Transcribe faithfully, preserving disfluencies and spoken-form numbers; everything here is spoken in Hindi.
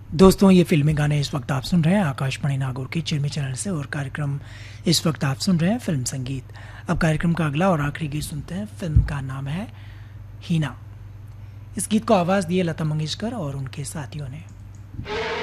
दोस्तों, ये फ़िल्मी गाने इस वक्त आप सुन रहे हैं आकाशवाणी नागौर के चिरमी चैनल से और कार्यक्रम इस वक्त आप सुन रहे हैं फिल्म संगीत। अब कार्यक्रम का अगला और आखिरी गीत सुनते हैं। फिल्म का नाम है हीना। इस गीत को आवाज़ दी है लता मंगेशकर और उनके साथियों ने।